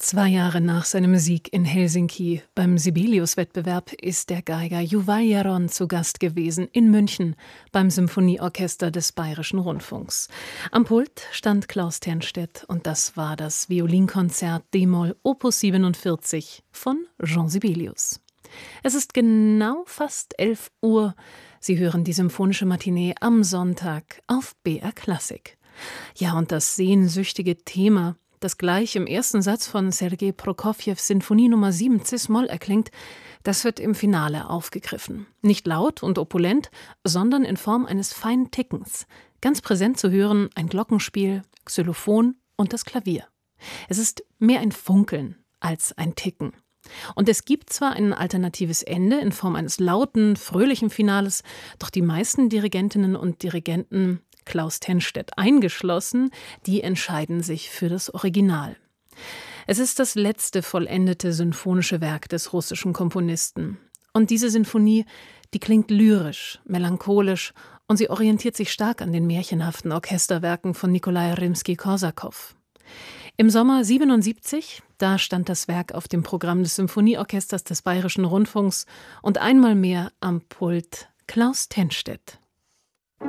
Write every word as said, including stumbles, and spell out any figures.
Zwei Jahre nach seinem Sieg in Helsinki beim Sibelius-Wettbewerb ist der Geiger Juval Jaron zu Gast gewesen in München beim Symphonieorchester des Bayerischen Rundfunks. Am Pult stand Klaus Tennstedt und das war das Violinkonzert d-Moll Opus siebenundvierzig von Jean Sibelius. Es ist genau fast elf Uhr. Sie hören die Symphonische Matinee am Sonntag auf B R Klassik. Ja, und das sehnsüchtige Thema, das gleich im ersten Satz von Sergei Prokofjews Sinfonie Nummer sieben cis-Moll erklingt, das wird im Finale aufgegriffen. Nicht laut und opulent, sondern in Form eines feinen Tickens. Ganz präsent zu hören ein Glockenspiel, Xylophon und das Klavier. Es ist mehr ein Funkeln als ein Ticken. Und es gibt zwar ein alternatives Ende in Form eines lauten, fröhlichen Finales, doch die meisten Dirigentinnen und Dirigenten, Klaus Tennstedt eingeschlossen, die entscheiden sich für das Original. Es ist das letzte vollendete sinfonische Werk des russischen Komponisten. Und diese Sinfonie, die klingt lyrisch, melancholisch und sie orientiert sich stark an den märchenhaften Orchesterwerken von Nikolai Rimski-Korsakow. Im Sommer siebenundsiebzig, da stand das Werk auf dem Programm des Symphonieorchesters des Bayerischen Rundfunks und einmal mehr am Pult Klaus Tennstedt.